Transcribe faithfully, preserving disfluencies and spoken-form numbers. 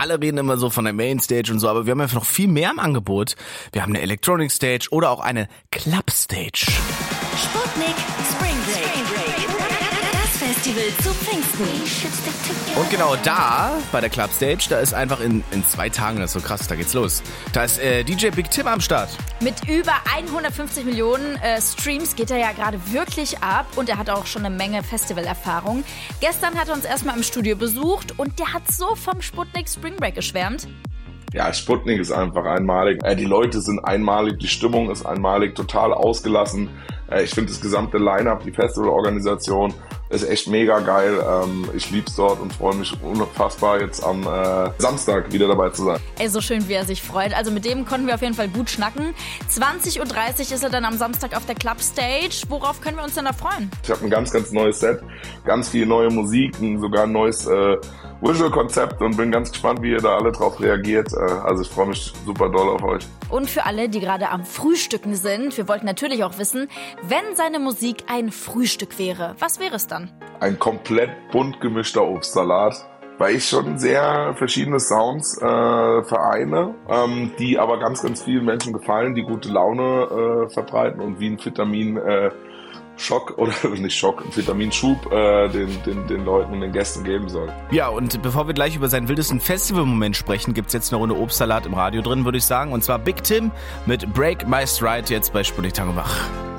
alle reden immer so von der Mainstage und so, aber wir haben einfach noch viel mehr im Angebot. Wir haben eine Electronic Stage oder auch eine Club Stage. Sputnik Spring Break. Das Festival zu Pfingsten. Und genau da, bei der Club Stage, da ist einfach in, in zwei Tagen, das ist so krass, da geht's los. Da ist äh, D J Big Tim am Start. Mit über hundertfünfzig Millionen äh, Streams geht er ja gerade wirklich ab und er hat auch schon eine Menge Festivalerfahrung. Gestern hat er uns erstmal im Studio besucht und der hat so vom Sputnik Spring Break geschwärmt. Ja, Sputnik ist einfach einmalig. Äh, die Leute sind einmalig, die Stimmung ist einmalig, total ausgelassen. Äh, ich finde das gesamte Line-Up, die Festivalorganisation ist echt mega geil. Ähm, ich lieb's dort und freue mich unfassbar, jetzt am äh, Samstag wieder dabei zu sein. Ey, so schön, wie er sich freut. Also mit dem konnten wir auf jeden Fall gut schnacken. zwanzig Uhr dreißig ist er dann am Samstag auf der Club Stage. Worauf können wir uns denn da freuen? Ich habe ein ganz, ganz neues Set, ganz viel neue Musik, sogar ein neues äh, Visual-Konzept und bin ganz gespannt, wie ihr da alle drauf reagiert. Also ich freue mich super doll auf euch. Und für alle, die gerade am Frühstücken sind, wir wollten natürlich auch wissen, wenn seine Musik ein Frühstück wäre, was wäre es dann? Ein komplett bunt gemischter Obstsalat, weil ich schon sehr verschiedene Sounds äh, vereine, ähm, die aber ganz, ganz vielen Menschen gefallen, die gute Laune äh, verbreiten und wie ein Vitamin äh, Schock oder nicht Schock, einen Vitaminschub äh, den, den, den Leuten und den Gästen geben soll. Ja, und bevor wir gleich über seinen wildesten Festivalmoment sprechen, gibt's jetzt eine Runde Obstsalat im Radio drin, würde ich sagen. Und zwar Big Tim mit Break My Stride jetzt bei Sputnik Tag und Wach.